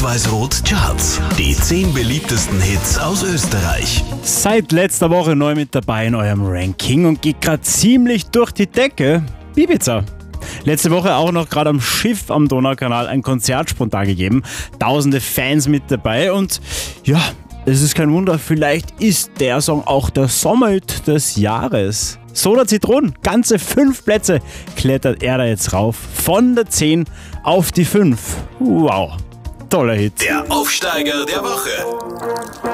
Weiß-Rot Charts. Die 10 beliebtesten Hits aus Österreich. Seit letzter Woche neu mit dabei in eurem Ranking und geht gerade ziemlich durch die Decke. Ibiza. Letzte Woche auch noch gerade am Schiff am Donaukanal ein Konzert spontan gegeben. Tausende Fans mit dabei und ja, es ist kein Wunder, vielleicht ist der Song auch der Sommerhit des Jahres. Soda Zitron, ganze 5 Plätze klettert er da jetzt rauf. Von der 10 auf die 5. Wow, toller Hit. Der Aufsteiger der Woche.